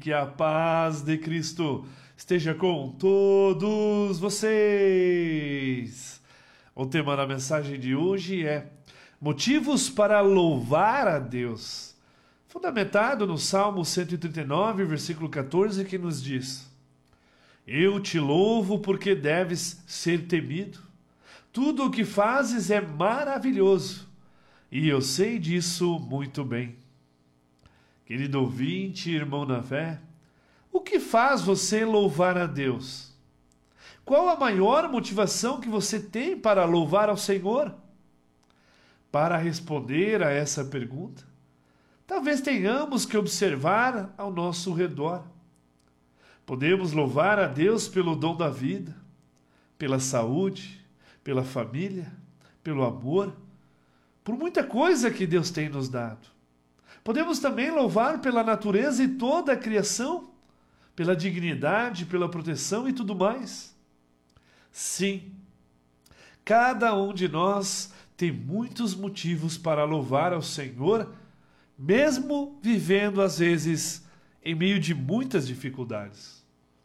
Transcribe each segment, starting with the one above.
que a paz de Cristo esteja com todos vocês. O tema da mensagem de hoje é motivos para louvar a Deus, fundamentado no Salmo 139, versículo 14, que nos diz: Eu te louvo porque deves ser temido. Tudo o que fazes é maravilhoso, e eu sei disso muito bem. Querido ouvinte, irmão na fé, o que faz você louvar a Deus? Qual a maior motivação que você tem para louvar ao Senhor? Para responder a essa pergunta, talvez tenhamos que observar ao nosso redor. Podemos louvar a Deus pelo dom da vida, pela saúde, pela família, pelo amor, por muita coisa que Deus tem nos dado. Podemos também louvar pela natureza e toda a criação, pela dignidade, pela proteção e tudo mais. Sim, cada um de nós tem muitos motivos para louvar ao Senhor, mesmo vivendo às vezes em meio de muitas dificuldades.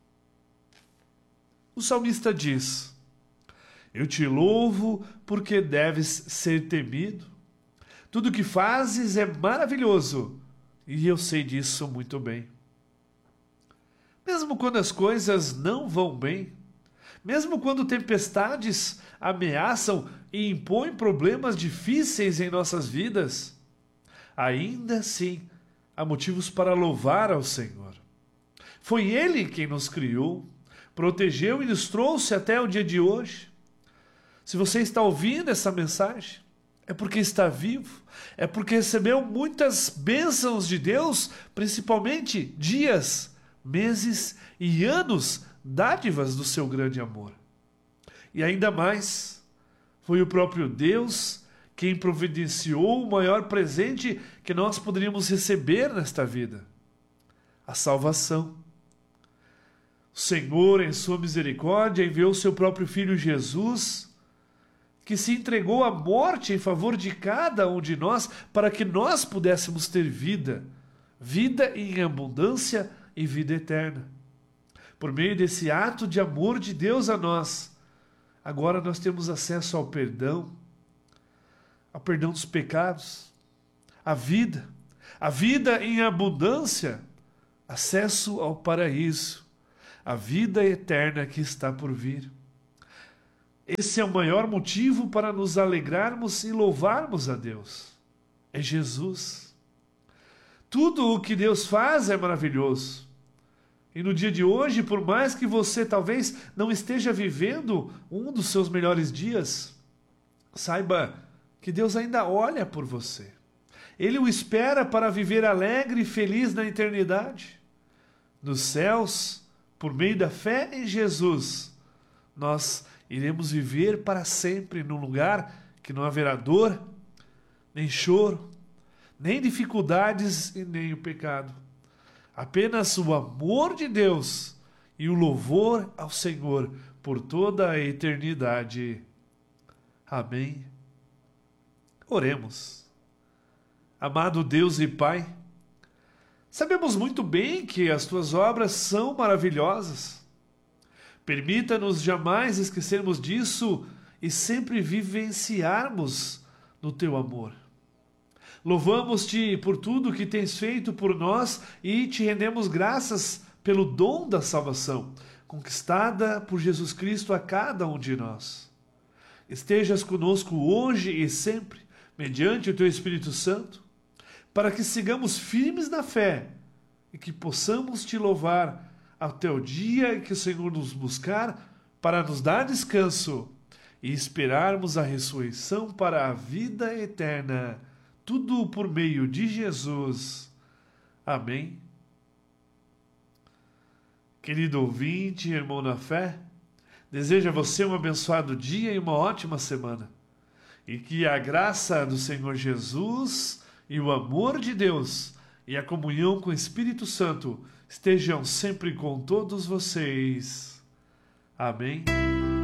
O salmista diz: Eu te louvo porque deves ser temido. Tudo que fazes é maravilhoso, e eu sei disso muito bem. Mesmo quando as coisas não vão bem, mesmo quando tempestades ameaçam e impõem problemas difíceis em nossas vidas, ainda assim há motivos para louvar ao Senhor. Foi Ele quem nos criou, protegeu e nos trouxe até o dia de hoje. Se você está ouvindo essa mensagem, é porque está vivo, é porque recebeu muitas bênçãos de Deus, principalmente dias, meses e anos, dádivas do seu grande amor. E ainda mais, foi o próprio Deus quem providenciou o maior presente que nós poderíamos receber nesta vida: a salvação. O Senhor, em sua misericórdia, enviou seu próprio Filho Jesus, que se entregou à morte em favor de cada um de nós, para que nós pudéssemos ter vida, vida em abundância e vida eterna. Por meio desse ato de amor de Deus a nós, agora nós temos acesso ao perdão dos pecados, a vida em abundância, acesso ao paraíso, a vida eterna que está por vir. Esse é o maior motivo para nos alegrarmos e louvarmos a Deus. É Jesus. Tudo o que Deus faz é maravilhoso. E no dia de hoje, por mais que você talvez não esteja vivendo um dos seus melhores dias, saiba que Deus ainda olha por você. Ele o espera para viver alegre e feliz na eternidade. Nos céus, por meio da fé em Jesus, nós iremos viver para sempre num lugar que não haverá dor, nem choro, nem dificuldades e nem o pecado. Apenas o amor de Deus e o louvor ao Senhor por toda a eternidade. Amém. Oremos. Amado Deus e Pai, sabemos muito bem que as tuas obras são maravilhosas. Permita-nos jamais esquecermos disso e sempre vivenciarmos no teu amor. Louvamos-te por tudo que tens feito por nós e te rendemos graças pelo dom da salvação, conquistada por Jesus Cristo a cada um de nós. Estejas conosco hoje e sempre, mediante o teu Espírito Santo, para que sigamos firmes na fé e que possamos te louvar até o dia em que o Senhor nos buscar para nos dar descanso e esperarmos a ressurreição para a vida eterna, tudo por meio de Jesus. Amém. Querido ouvinte, irmão na fé, desejo a você um abençoado dia e uma ótima semana, e que a graça do Senhor Jesus e o amor de Deus e a comunhão com o Espírito Santo estejam sempre com todos vocês. Amém.